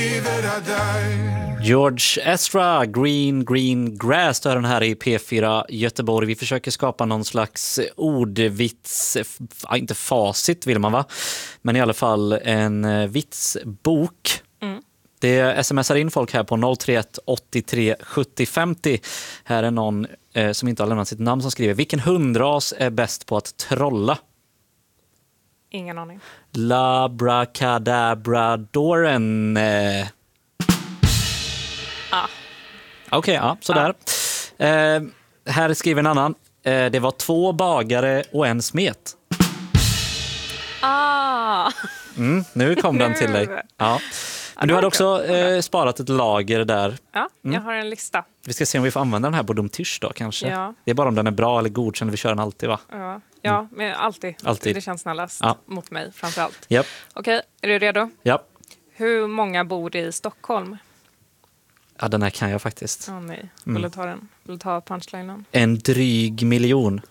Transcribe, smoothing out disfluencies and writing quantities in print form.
George Ezra, Green Grass, då är den här i P4 Göteborg. Vi försöker skapa någon slags ordvits, inte facit vill man va? Men i alla fall en vitsbok. Det smsar in folk här på 031 83 70 50. Här är någon som inte har lämnat sitt namn som skriver: vilken hundras är bäst på att trolla? Ingen aning. Labracadabradoren. Okej, ja, sådär. Här skriver en annan. Det var 2 bagare och en smet. Nu kom den till dig. Ja. Men du hade också sparat ett lager där. Ja, jag har en lista. Vi ska se om vi får använda den här på Dumtisch då kanske. Ja. Det är bara om den är bra eller godkänd. Vi kör den alltid va? Ja, men alltid. Alltid. Det känns snällast mot mig framförallt. Japp. Okej, är du redo? Japp. Hur många bor i Stockholm? Ja, den här kan jag faktiskt. Nej. Vill du ta den? Vill du ta punchlinen? En dryg miljon.